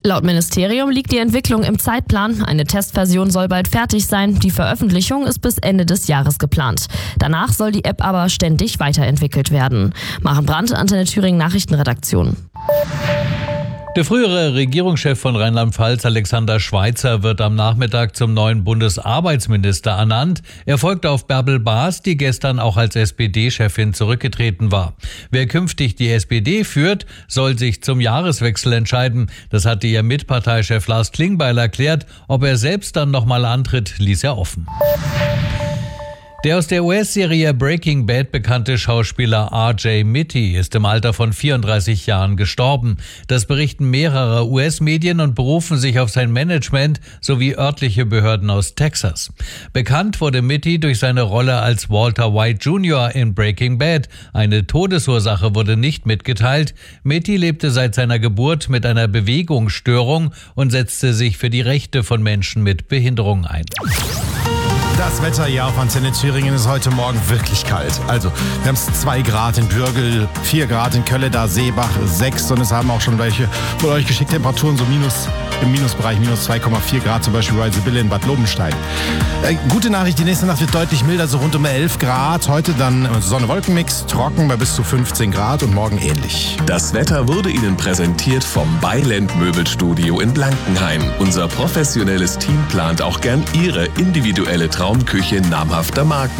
Laut Ministerium liegt die Entwicklung im Zeitplan. Eine Testversion soll bald fertig sein. Die Veröffentlichung ist bis Ende des Jahres geplant. Danach soll die App aber ständig weiterentwickelt werden. Maren Brandt, Antenne Thüringen Nachrichtenredaktion. Der frühere Regierungschef von Rheinland-Pfalz, Alexander Schweitzer, wird am Nachmittag zum neuen Bundesarbeitsminister ernannt. Er folgt auf Bärbel Baas, die gestern auch als SPD-Chefin zurückgetreten war. Wer künftig die SPD führt, soll sich zum Jahreswechsel entscheiden. Das hatte ihr Mitparteichef Lars Klingbeil erklärt. Ob er selbst dann nochmal antritt, ließ er offen. Der aus der US-Serie Breaking Bad bekannte Schauspieler R.J. Mitte ist im Alter von 34 Jahren gestorben. Das berichten mehrere US-Medien und berufen sich auf sein Management sowie örtliche Behörden aus Texas. Bekannt wurde Mitte durch seine Rolle als Walter White Jr. in Breaking Bad. Eine Todesursache wurde nicht mitgeteilt. Mitte lebte seit seiner Geburt mit einer Bewegungsstörung und setzte sich für die Rechte von Menschen mit Behinderung ein. Das Wetter hier auf Antenne Thüringen ist heute Morgen wirklich kalt. Also, wir haben 2 Grad in Bürgel, 4 Grad in Kölleda, Seebach, 6 und es haben auch schon welche von euch geschickt Temperaturen so im Minusbereich, minus 2,4 Grad, zum Beispiel bei Sibylle in Bad Lobenstein. Gute Nachricht, die nächste Nacht wird deutlich milder, so rund um 11 Grad. Heute dann Sonne-Wolken-Mix, trocken bei bis zu 15 Grad und morgen ähnlich. Das Wetter wurde Ihnen präsentiert vom Beiland Möbelstudio in Blankenheim. Unser professionelles Team plant auch gern Ihre individuelle Traumküche namhafter Marken.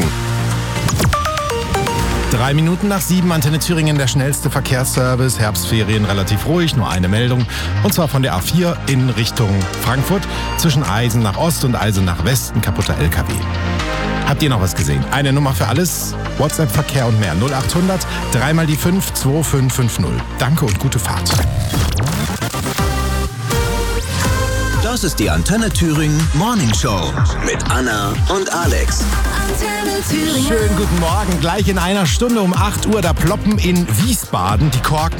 3 Minuten nach 7, Antenne Thüringen, der schnellste Verkehrsservice. Herbstferien relativ ruhig, nur eine Meldung. Und zwar von der A4 in Richtung Frankfurt. Zwischen Eisen nach Ost und Eisen nach Westen, kaputter LKW. Habt ihr noch was gesehen? Eine Nummer für alles, WhatsApp-Verkehr und mehr. 0800 3 mal die 5 2550. Danke und gute Fahrt. Das ist die Antenne Thüringen Morning Show mit Anna und Alex. Antenne Thüringen. Schönen guten Morgen. Gleich in einer Stunde um 8 Uhr, da ploppen in Wiesbaden die Korken.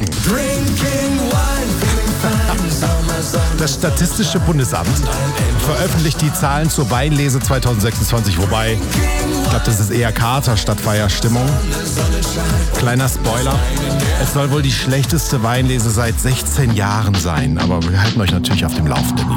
Das Statistische Bundesamt veröffentlicht die Zahlen zur Weinlese 2026, wobei, ich glaube, das ist eher Kater statt Feierstimmung. Kleiner Spoiler, es soll wohl die schlechteste Weinlese seit 16 Jahren sein, aber wir halten euch natürlich auf dem Laufenden.